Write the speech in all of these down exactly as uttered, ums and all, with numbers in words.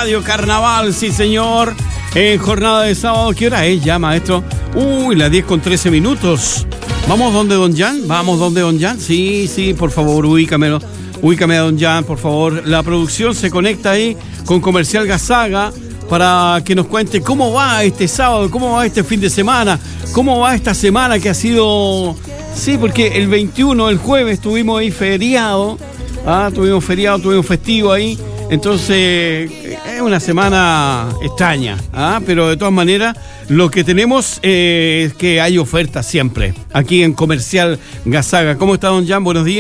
Radio Carnaval, sí señor. En jornada de sábado, ¿qué hora es ya, maestro? Uy, las diez con trece minutos. ¿Vamos donde Don Jan? ¿Vamos donde Don Jan? Sí, sí, por favor, ubícamelo. Ubícame a Don Jan, por favor. La producción se conecta ahí con Comercial Gazaga para que nos cuente cómo va este sábado, cómo va este fin de semana, cómo va esta semana que ha sido... Sí, porque el veintiuno, el jueves, tuvimos ahí feriado, ah, tuvimos feriado, tuvimos festivo ahí, entonces es una semana extraña, ah, pero de todas maneras lo que tenemos eh, es que hay ofertas siempre, aquí en Comercial Gazaga. ¿Cómo está, Don Jan? Buenos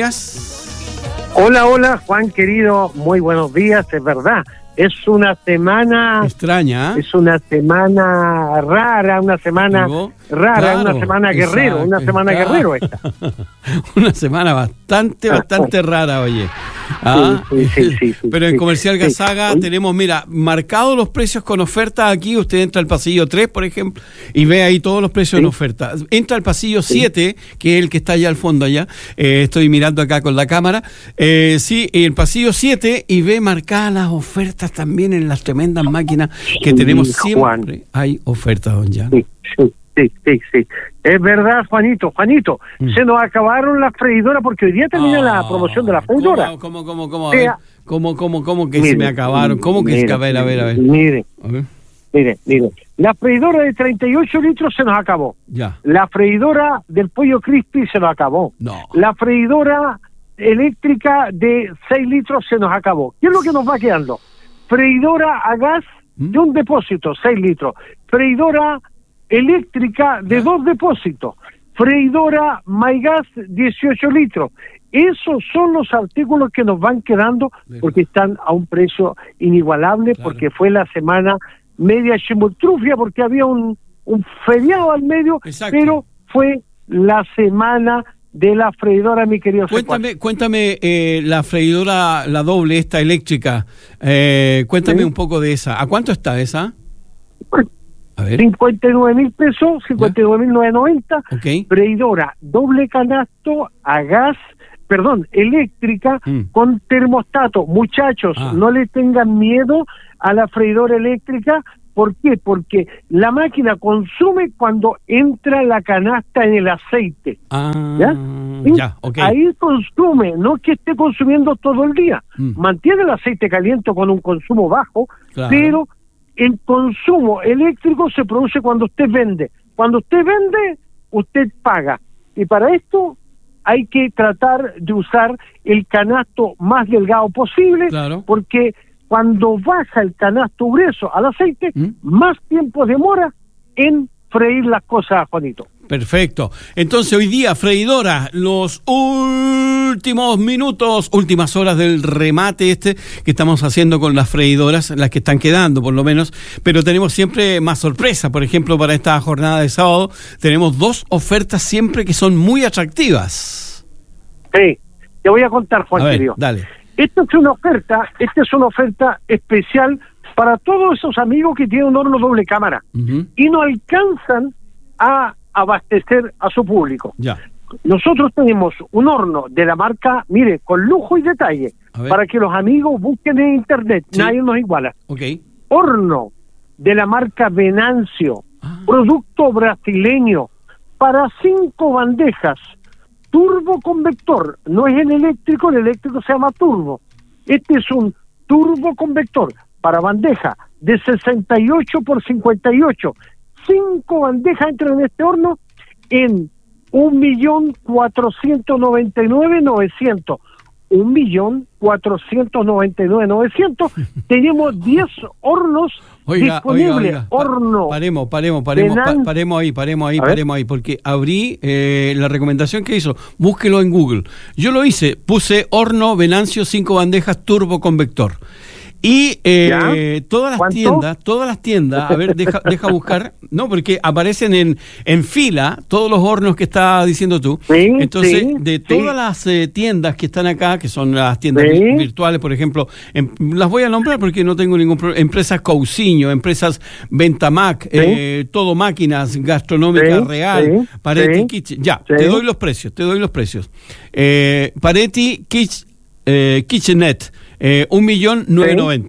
días. Hola, hola, Juan querido, muy buenos días, es verdad. Es una semana... Extraña, ¿eh? Es una semana rara, una semana ¿Digo? rara, Claro, una semana guerrero, exacto, una semana claro. guerrero esta. Una semana bastante, bastante rara, oye. ¿Ah? Sí, sí, sí, sí, sí, Pero en sí. Comercial Sí. Gazaga Hoy- tenemos, mira, marcados los precios con oferta aquí. Usted entra al pasillo tres, por ejemplo, y ve ahí todos los precios Sí. en oferta. Entra al pasillo siete, que es el que está allá al fondo allá. Eh, estoy mirando acá con la cámara. Eh, sí, el pasillo siete, y ve marcadas las ofertas también en las tremendas máquinas que Sí, tenemos siempre. Juan. Hay ofertas, don Jan. Sí, sí, sí, sí, sí. Es verdad, Juanito, Juanito, Mm. se nos acabaron las freidoras porque hoy día termina Ah, la promoción de la freidora. ¿Cómo, cómo, cómo, cómo? A Sea- ver, ¿cómo, cómo, cómo que se Mire, me acabaron? ¿Cómo que mire, se... A ver, a ver, a ver. Mire, A ver, mire, mire. La freidora de treinta y ocho litros se nos acabó. ya. La freidora del pollo crispy se nos acabó. No. La freidora eléctrica de seis litros se nos acabó. ¿Qué es lo que nos va quedando? Freidora a gas de un depósito, seis litros. Freidora eléctrica de Ah. dos depósitos. Freidora MyGas, dieciocho litros. Esos son los artículos que nos van quedando porque están a un precio inigualable, Claro. porque fue la semana media chimultrufia, porque había un, un feriado al medio, Exacto. pero fue la semana de la freidora, mi querido Cuéntame, cuéntame eh, la freidora, la doble, esta eléctrica. Eh, cuéntame Sí. un poco de esa. ¿A cuánto está esa? secuaz. A ver. cincuenta y nueve mil pesos, cincuenta y nueve mil novecientos noventa. Ok. Freidora doble canasto a gas, perdón, eléctrica, Mm. con termostato. Muchachos, Ah. no le tengan miedo a la freidora eléctrica. ¿Por qué? Porque la máquina consume cuando entra la canasta en el aceite. Ah, ¿Ya? ¿Sí? ya, ok. Ahí consume, no que esté consumiendo todo el día. Mm. Mantiene el aceite caliente con un consumo bajo, Claro. pero el consumo eléctrico se produce cuando usted vende. Cuando usted vende, usted paga. Y para esto hay que tratar de usar el canasto más delgado posible, Claro. porque cuando baja el canasto grueso al aceite, ¿Mm? más tiempo demora en freír las cosas, Juanito. Perfecto. Entonces hoy día, freidora, los últimos minutos, últimas horas del remate este que estamos haciendo con las freidoras, las que están quedando por lo menos, pero tenemos siempre más sorpresa. Por ejemplo, para esta jornada de sábado tenemos dos ofertas siempre que son muy atractivas. Sí, te voy a contar, Juan A ver, querido. dale. Esta es una oferta, esta es una oferta especial para todos esos amigos que tienen un horno doble cámara Ujú. y no alcanzan a abastecer a su público. Ya. Nosotros tenemos un horno de la marca, mire, con lujo y detalle, A ver. para que los amigos busquen en internet, Sí. nadie nos iguala. Ok. Horno de la marca Venancio, Ah. producto brasileño, para cinco bandejas, turbo convector, no es el eléctrico, el eléctrico se llama turbo. Este es un turbo convector para bandeja de sesenta y ocho por cincuenta y ocho. Cinco bandejas entran en este horno en un millón cuatrocientos noventa y nueve mil novecientos. Un millón cuatrocientos noventa y nueve mil novecientos. Tenemos diez hornos Oiga, disponibles. oiga, oiga. Pa- Horno. Paremos, paremos, paremos, pa- Venan- paremos ahí, paremos ahí, A ver. paremos ahí, porque abrí eh, la recomendación que hizo. Búsquelo en Google. Yo lo hice, puse horno Venancio cinco bandejas turbo convector. Y eh, ¿Ya? todas las ¿Cuánto? tiendas, todas las tiendas, a ver, deja, deja buscar, no, porque aparecen en, en fila todos los hornos que está diciendo tú. Sí, Entonces, sí, de sí. todas las eh, tiendas que están acá, que son las tiendas Sí. vir- virtuales, por ejemplo, em- las voy a nombrar porque no tengo ningún problema. Empresas Cousiño, empresas Ventamac, eh, todo máquinas, Gastronómica Sí, Real, sí, Paretti sí, Kitchen. Ya, sí. te doy los precios, te doy los precios. Eh, Paretti Kitch- eh, Kitchenet, eh, un millón nueve noventa.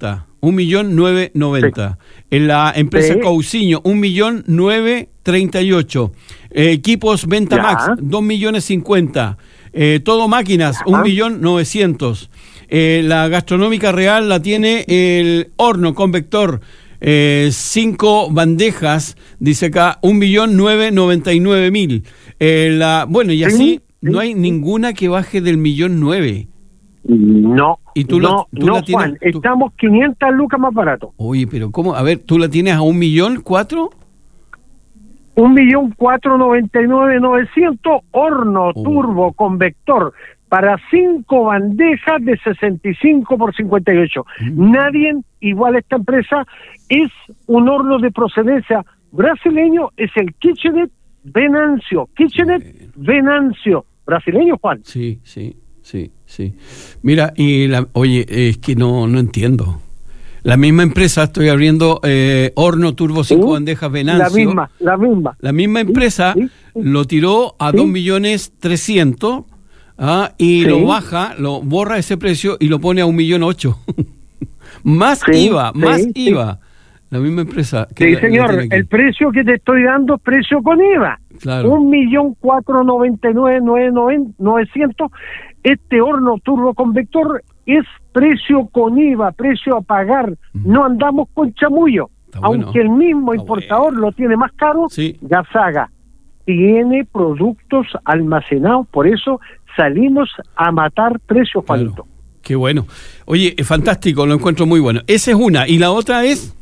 un millón novecientos noventa. Sí. En la empresa sí. Cousiño, un millón novecientos treinta y ocho. Eh, equipos Ventamax, dos millones cincuenta. Eh, todo máquinas, un millón novecientos. Eh, la Gastronómica Real la tiene el horno convector, eh, cinco bandejas, dice acá, un millón novecientos noventa y nueve mil. Eh, la, bueno, y así sí, no hay sí. ninguna que baje del millón nueve. No, ¿Y tú no, la, tú no la tienes, Juan, tú... estamos quinientas lucas más barato. Oye, pero ¿cómo? A ver, ¿tú la tienes a un millón cuatro? Un millón cuatro noventa y nueve novecientos, horno oh. turbo convector para cinco bandejas de sesenta y cinco por cincuenta y ocho. Mm. Nadie igual a esta empresa. Es un horno de procedencia brasileño, es el Kitchenet Venancio. Kitchenet eh. Venancio. Brasileño, Juan. Sí, sí, sí, sí. Mira, y la, oye, es que no, no entiendo. La misma empresa, estoy abriendo eh, horno turbo cinco ¿Sí? bandejas Venancio. La misma, la misma. La misma empresa ¿Sí? ¿Sí? lo tiró a ¿Sí? dos millones trescientos ah, y ¿Sí? lo baja, lo borra ese precio y lo pone a un millón ocho. Más ¿Sí? IVA, ¿Sí? más ¿Sí? IVA. La misma empresa. Que sí, la, señor, la el precio que te estoy dando es precio con IVA. Claro. Un millón cuatro noventa y nueve novecientos. Este horno turbo convector es precio con IVA, precio a pagar. Mm. No andamos con chamullo. Está Aunque bueno. el mismo Está importador bueno. lo tiene más caro, sí. Gasaga tiene productos almacenados, por eso salimos a matar precios, Juanito. Claro. Qué bueno. Oye, es fantástico, lo encuentro muy bueno. Esa es una. ¿Y la otra es?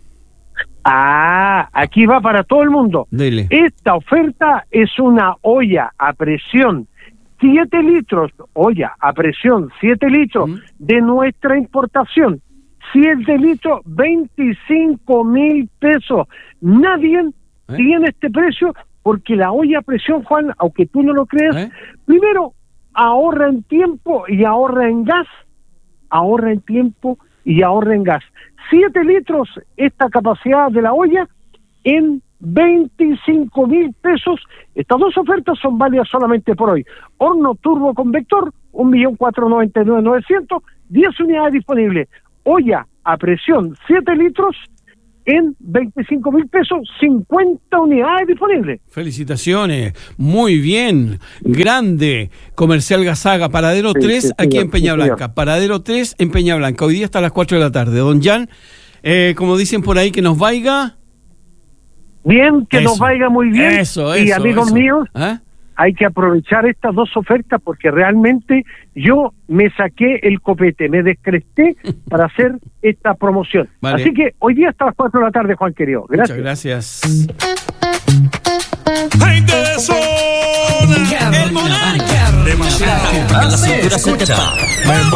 Ah, aquí va para todo el mundo. Dele. Esta oferta es una olla a presión, siete litros, olla a presión, siete litros ¿Mm? de nuestra importación. siete litros, veinticinco mil pesos. Nadie ¿Eh? tiene este precio porque la olla a presión, Juan, aunque tú no lo creas, ¿Eh? primero ahorra en tiempo y ahorra en gas, ahorra en tiempo y ahorra en gas. siete litros esta capacidad de la olla en veinticinco mil pesos. Estas dos ofertas son válidas solamente por hoy. Horno turbo convector, un millón cuatro noventa y nueve novecientos, diez unidades disponibles. Olla a presión, siete litros en veinticinco mil pesos, cincuenta unidades disponibles. Felicitaciones, muy bien, grande. Comercial Gasaga, Paradero sí, tres, sí, aquí señor, en Peña sí, Blanca. Señor. Paradero tres en Peña Blanca. Hoy día hasta las cuatro de la tarde. Don Jan, eh, como dicen por ahí, que nos vaya. Bien, que eso, nos vaya muy bien. Eso, y eso, amigos eso. míos, ¿Eh? hay que aprovechar estas dos ofertas porque realmente yo me saqué el copete, me descresté para hacer esta promoción. Vale. Así que hoy día hasta las cuatro de la tarde, Juan querido. Gracias. Muchas gracias. Gente de zona, el monarca. Demasiado. La cintura se te va.